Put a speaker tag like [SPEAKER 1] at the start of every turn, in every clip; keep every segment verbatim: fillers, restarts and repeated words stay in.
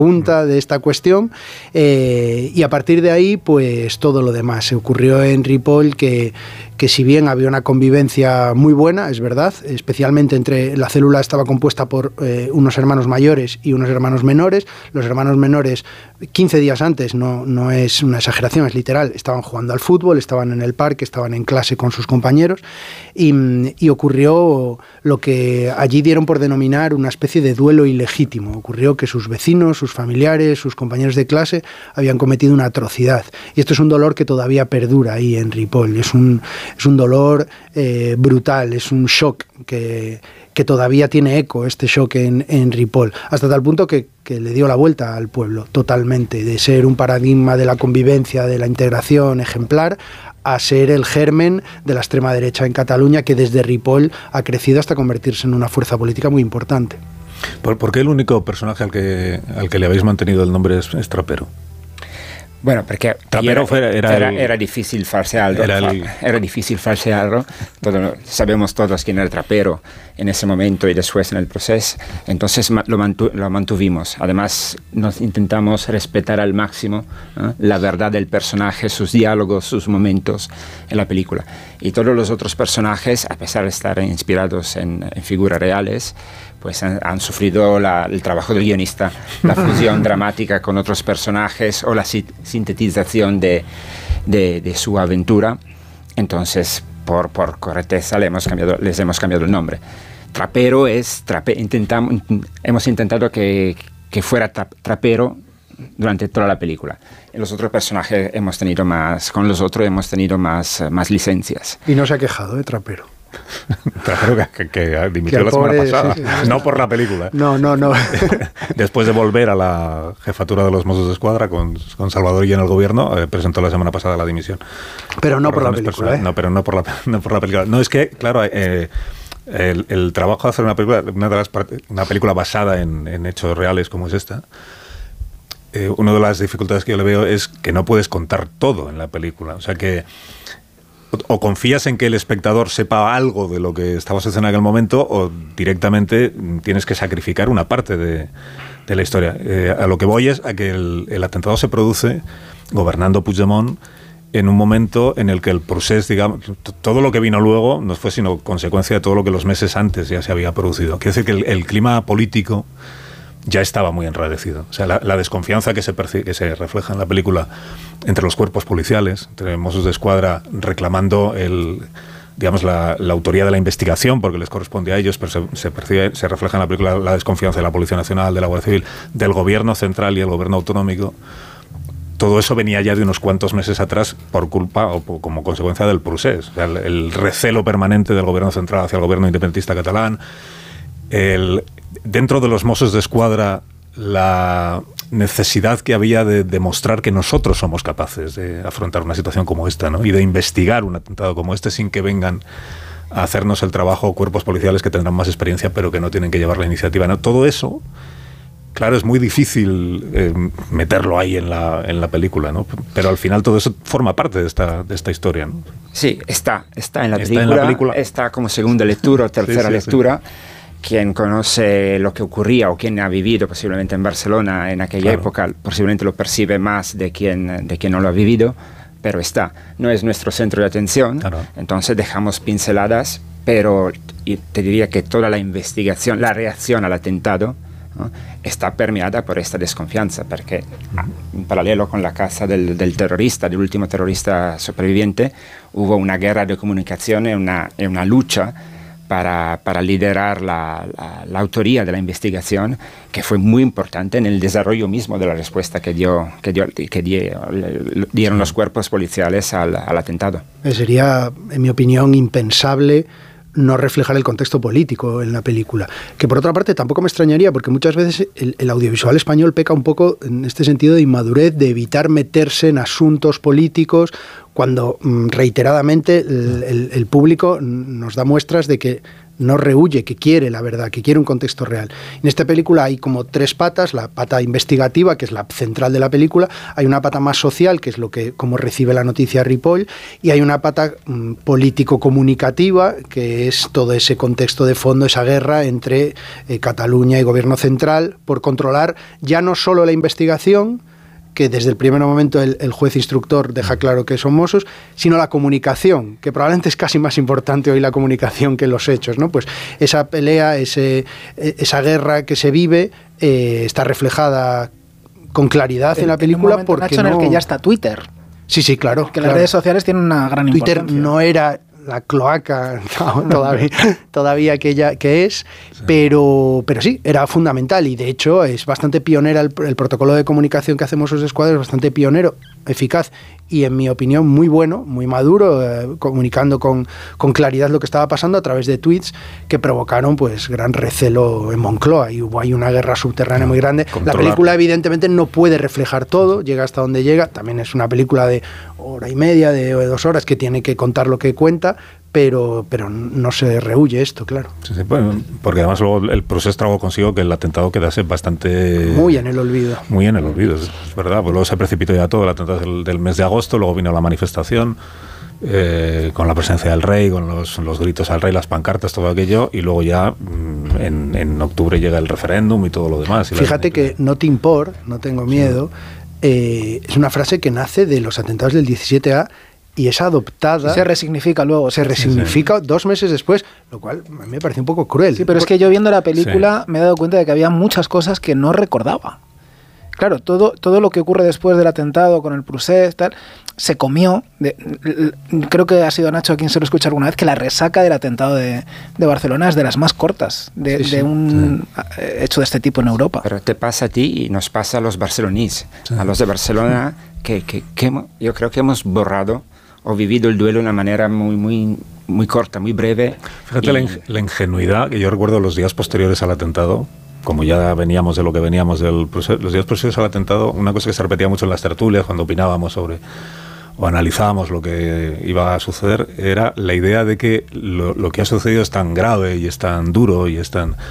[SPEAKER 1] punta de esta cuestión, eh, y a partir de ahí pues todo lo demás. Se ocurrió en Ripoll que, que si bien había una convivencia muy buena, es verdad, especialmente entre la célula estaba compuesta por eh, unos hermanos mayores y unos hermanos menores. Los hermanos menores quince días antes, no, no es una exageración, es literal, estaban jugando al fútbol, estaban en el parque, estaban en clase con sus compañeros, y, y ocurrió lo que allí dieron por denominar una especie de duelo ilegítimo. Ocurrió que sus vecinos, sus familiares, sus compañeros de clase habían cometido una atrocidad. Y esto es un dolor que todavía perdura ahí en Ripoll. Es un, es un dolor eh, brutal, es un shock que, que todavía tiene eco, este shock en, en Ripoll, hasta tal punto que, que le dio la vuelta al pueblo totalmente, de ser un paradigma de la convivencia, de la integración ejemplar, a ser el germen de la extrema derecha en Cataluña, que desde Ripoll ha crecido hasta convertirse en una fuerza política muy importante.
[SPEAKER 2] ¿Por, por qué el único personaje al que, al que le habéis mantenido el nombre es, es Trapero?
[SPEAKER 3] Bueno, perché
[SPEAKER 2] Trapero
[SPEAKER 3] era,
[SPEAKER 2] era,
[SPEAKER 3] era,
[SPEAKER 2] el,
[SPEAKER 3] era difícil falsearlo.
[SPEAKER 2] Era, el,
[SPEAKER 3] era difícil falsearlo. Todo, sabemos todos quién era Trapero en ese momento y después en el proceso. Entonces lo, mantu, lo mantuvimos. Además, nos intentamos respetar al máximo ¿eh? la verdad del personaje, sus diálogos, sus momentos en la película. Y todos los otros personajes, a pesar de estar inspirados en, en figuras reales, pues han, han sufrido la, el trabajo del guionista, la fusión dramática con otros personajes o la si, sintetización de, de, de su aventura. Entonces, por, por correcteza le hemos cambiado, les hemos cambiado el nombre. Trapero es, trape, intentamos, hemos intentado que, que fuera tra, trapero durante toda la película. En los otros personajes hemos tenido más, con los otros hemos tenido más, más licencias.
[SPEAKER 1] Y no se ha quejado, ¿eh, Trapero?
[SPEAKER 2] Trapero que, que, que dimitió que la semana pobre, pasada, sí, sí, no por la película.
[SPEAKER 1] No, no, no.
[SPEAKER 2] Después de volver a la jefatura de los Mossos de Escuadra con, con Salvador y en el gobierno, eh, presentó la semana pasada la dimisión.
[SPEAKER 1] Pero no por, por la película, ¿eh?
[SPEAKER 2] No, pero no por la, no por la película. No, es que, claro, eh, el, el trabajo de hacer una película, una, de las part- una película basada en, en hechos reales como es esta, eh, una de las dificultades que yo le veo es que no puedes contar todo en la película. O sea que o confías en que el espectador sepa algo de lo que estaba sucediendo en aquel momento, o directamente tienes que sacrificar una parte de, de la historia. Eh, a lo que voy es a que el, el atentado se produce gobernando Puigdemont en un momento en el que el procés, digamos, todo lo que vino luego no fue sino consecuencia de todo lo que los meses antes ya se había producido. Quiere decir que el, el clima político ya estaba muy enrarecido. O sea, la, la desconfianza que se, percibe, que se refleja en la película entre los cuerpos policiales, entre Mossos de Escuadra reclamando el, digamos, la, la autoría de la investigación, porque les corresponde a ellos, pero se, se, percibe, se refleja en la película la desconfianza de la Policía Nacional, de la Guardia Civil, del gobierno central y el gobierno autonómico. Todo eso venía ya de unos cuantos meses atrás por culpa o por, como consecuencia del procés. O sea, el, el recelo permanente del gobierno central hacia el gobierno independentista catalán, el... Dentro de los Mossos de Escuadra, la necesidad que había de demostrar que nosotros somos capaces de afrontar una situación como esta, ¿no? Y de investigar un atentado como este sin que vengan a hacernos el trabajo cuerpos policiales que tendrán más experiencia pero que no tienen que llevar la iniciativa, ¿no? Todo eso, claro, es muy difícil eh, meterlo ahí en la, en la película, ¿no? Pero al final todo eso forma parte de esta, de esta historia, ¿no?
[SPEAKER 3] Sí, está, está en la,
[SPEAKER 2] está
[SPEAKER 3] película,
[SPEAKER 2] en la película,
[SPEAKER 3] está como segunda lectura o tercera sí, sí, lectura. Sí. Quien conoce lo que ocurría o quien ha vivido posiblemente en Barcelona en aquella claro. época, posiblemente lo percibe más de quien, de quien no lo ha vivido, pero está. No es nuestro centro de atención, claro. Entonces dejamos pinceladas, pero te diría que toda la investigación, la reacción al atentado, ¿no? Está permeada por esta desconfianza, porque uh-huh. en paralelo con la casa del, del terrorista, del último terrorista superviviente, hubo una guerra de comunicación y una, y una lucha Para, para liderar la, la, la autoría de la investigación, que fue muy importante en el desarrollo mismo de la respuesta que, dio, que, dio, que dio, dieron los cuerpos policiales al, al atentado.
[SPEAKER 1] Sería, en mi opinión, impensable no reflejar el contexto político en la película, que por otra parte tampoco me extrañaría, porque muchas veces el, el audiovisual español peca un poco en este sentido de inmadurez, de evitar meterse en asuntos políticos, cuando reiteradamente el, el, el público nos da muestras de que no rehuye, que quiere la verdad, que quiere un contexto real. En esta película hay como tres patas, la pata investigativa, que es la central de la película, hay una pata más social, que es lo que como recibe la noticia Ripoll, y hay una pata mm, político-comunicativa, que es todo ese contexto de fondo, esa guerra entre eh, Cataluña y Gobierno central, por controlar ya no solo la investigación, que desde el primer momento el, el juez instructor deja claro que son Mossos, sino la comunicación, que probablemente es casi más importante hoy la comunicación que los hechos, ¿no? Pues esa pelea, ese, esa guerra que se vive eh, está reflejada con claridad en, en la película,
[SPEAKER 4] en un
[SPEAKER 1] porque
[SPEAKER 4] no... en el que
[SPEAKER 1] no...
[SPEAKER 4] ya está Twitter.
[SPEAKER 1] Sí, sí, claro.
[SPEAKER 4] Que
[SPEAKER 1] claro.
[SPEAKER 4] las redes sociales tienen una gran
[SPEAKER 1] Twitter
[SPEAKER 4] importancia.
[SPEAKER 1] Twitter no era la cloaca no, todavía, todavía que, ella, que es, sí. Pero, pero sí, era fundamental y de hecho es bastante pionera el, el protocolo de comunicación que hacemos los escuadros, es bastante pionero, eficaz y en mi opinión muy bueno, muy maduro, eh, comunicando con, con claridad lo que estaba pasando a través de tweets que provocaron pues gran recelo en Moncloa y hubo ahí una guerra subterránea muy grande. Controlar. La película evidentemente no puede reflejar todo, llega hasta donde llega, también es una película de hora y media, de, de dos horas que tiene que contar lo que cuenta, pero pero no se rehuye esto, claro.
[SPEAKER 2] Sí, sí, bueno, porque además luego el proceso trajo consigo que el atentado quedase bastante...
[SPEAKER 1] Muy en el olvido.
[SPEAKER 2] Muy en el olvido, es, es verdad. Pues luego se precipitó ya todo, el atentado del, del mes de agosto, luego vino la manifestación eh, con la presencia del rey, con los, los gritos al rey, las pancartas, todo aquello, y luego ya en, en octubre llega el referéndum y todo lo demás. Y
[SPEAKER 1] Fíjate
[SPEAKER 2] la,
[SPEAKER 1] que no te impor, no tengo miedo, sí. eh, es una frase que nace de los atentados del diecisiete A y es adoptada...
[SPEAKER 4] Se resignifica luego.
[SPEAKER 1] Se resignifica sí, sí. dos meses después, lo cual a mí me parece un poco cruel.
[SPEAKER 4] Sí, pero es que yo viendo la película sí. me he dado cuenta de que había muchas cosas que no recordaba. Claro, todo, todo lo que ocurre después del atentado con el procés, tal, se comió. De, creo que ha sido Nacho a quien se lo escucha alguna vez, que la resaca del atentado de, de Barcelona es de las más cortas de, sí, sí, de un sí. hecho de este tipo en Europa.
[SPEAKER 3] Pero te pasa a ti y nos pasa a los barceloníes, sí. a los de Barcelona, que, que, que hemos, yo creo que hemos borrado o vivido el duelo de una manera muy, muy, muy corta, muy breve.
[SPEAKER 2] Fíjate y... la, ing la ingenuidad que yo recuerdo los días posteriores al atentado, como ya veníamos de lo que veníamos del proceso, los días posteriores al atentado, una cosa que se repetía mucho en las tertulias cuando opinábamos sobre o analizábamos lo que iba a suceder, era la idea de que lo, lo que ha sucedido es tan grave y es tan duro y es tan...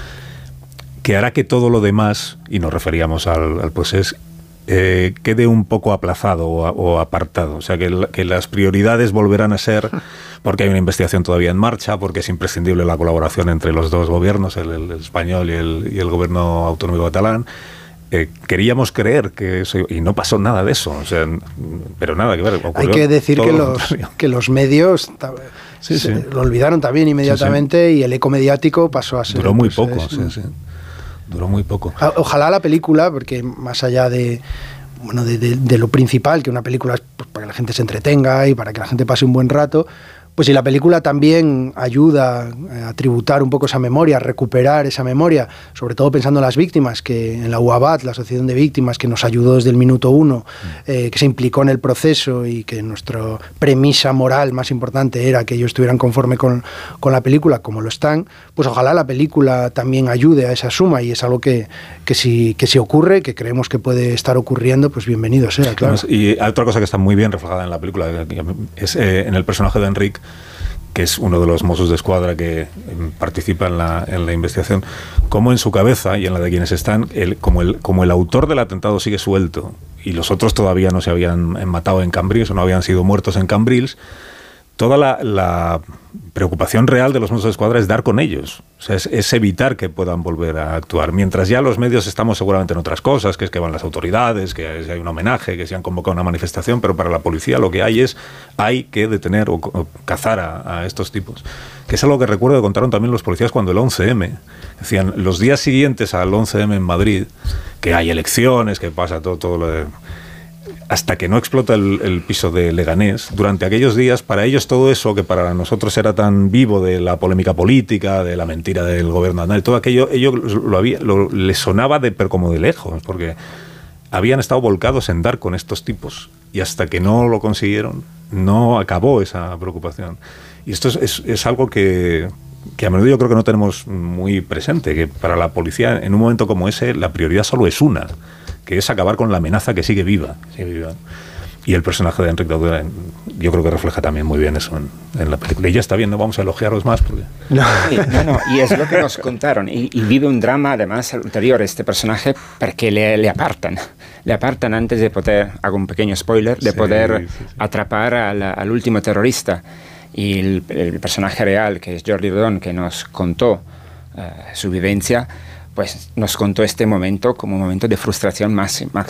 [SPEAKER 2] que hará que todo lo demás, y nos referíamos al, al proceso, Eh, quede un poco aplazado o, a, o apartado. O sea, que, la, que las prioridades volverán a ser, porque hay una investigación todavía en marcha, porque es imprescindible la colaboración entre los dos gobiernos, el, el español y el, y el gobierno autonómico catalán. Eh, queríamos creer que eso, y no pasó nada de eso, o sea, pero nada que ver.
[SPEAKER 1] Hay que decir que los, que los medios sí, se, sí. lo olvidaron también inmediatamente sí, sí. y el eco mediático pasó a ser...
[SPEAKER 2] Duró muy
[SPEAKER 1] pues,
[SPEAKER 2] poco,
[SPEAKER 1] es,
[SPEAKER 2] sí, sí. Duró muy poco.
[SPEAKER 1] Ojalá la película, porque más allá de, bueno, de, de, de lo principal, que una película es pues, para que la gente se entretenga y para que la gente pase un buen rato, pues si la película también ayuda a tributar un poco esa memoria, a recuperar esa memoria, sobre todo pensando en las víctimas, que en la U A B A T, la Asociación de Víctimas, que nos ayudó desde el minuto uno, eh, que se implicó en el proceso y que nuestra premisa moral más importante era que ellos estuvieran conforme con, con la película, como lo están, pues ojalá la película también ayude a esa suma y es algo que, que, si, que si ocurre, que creemos que puede estar ocurriendo, pues bienvenido sea, claro.
[SPEAKER 2] Y hay otra cosa que está muy bien reflejada en la película, es eh, en el personaje de Enric, que es uno de los Mossos de Escuadra que participa en la, en la investigación, como en su cabeza y en la de quienes están, el, como, el, como el autor del atentado sigue suelto y los otros todavía no se habían matado en Cambrils o no habían sido muertos en Cambrils, toda la, la preocupación real de los Mossos de Escuadra es dar con ellos, o sea, es, es evitar que puedan volver a actuar, mientras ya los medios estamos seguramente en otras cosas, que es que van las autoridades, que hay un homenaje, que se han convocado una manifestación, pero para la policía lo que hay es, hay que detener o, o cazar a, a estos tipos, que es algo que recuerdo que contaron también los policías cuando el once eme, decían, los días siguientes al once eme en Madrid, que hay elecciones, que pasa todo, todo lo de... hasta que no explota el, el piso de Leganés, durante aquellos días, para ellos todo eso que para nosotros era tan vivo de la polémica política, de la mentira del gobierno andal, todo aquello, ellos lo había, lo, les sonaba de, pero como de lejos, porque habían estado volcados en dar con estos tipos, y hasta que no lo consiguieron, no acabó esa preocupación. Y esto es, es, es algo que, que a menudo yo creo que no tenemos muy presente, que para la policía, en un momento como ese, la prioridad solo es una, que es acabar con la amenaza que sigue viva. Sigue viva. Y el personaje de Enric Dauder, yo creo que refleja también muy bien eso en, en la película. Y ya está bien, no vamos a elogiaros más. Porque...
[SPEAKER 3] No. Sí, no, no, y es lo que nos contaron. Y, y vive un drama, además, ulterior este personaje, porque le, le apartan. Le apartan antes de poder, hago un pequeño spoiler, de
[SPEAKER 2] sí,
[SPEAKER 3] poder
[SPEAKER 2] sí, sí.
[SPEAKER 3] atrapar al, al último terrorista. Y el, el personaje real, que es Jordi Rodon, que nos contó uh, su vivencia, pues nos contó este momento como un momento de frustración máxima,